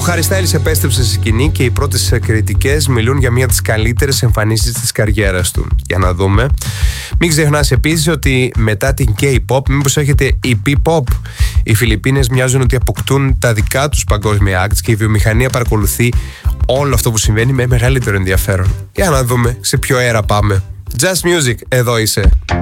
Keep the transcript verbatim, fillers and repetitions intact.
Harry Styles επέστρεψε στη σκηνή και οι πρώτες κριτικές μιλούν για μία από τις καλύτερες εμφανίσεις της καριέρας του. Για να δούμε. Μην ξεχνάς επίσης ότι μετά την K-pop, μήπως έχετε η P-pop. Οι Φιλιππίνες μοιάζουν ότι αποκτούν τα δικά τους παγκόσμια acts και η βιομηχανία παρακολουθεί όλο αυτό που συμβαίνει με μεγαλύτερο ενδιαφέρον. Για να δούμε σε ποιο αέρα πάμε. Just Music, εδώ είσαι.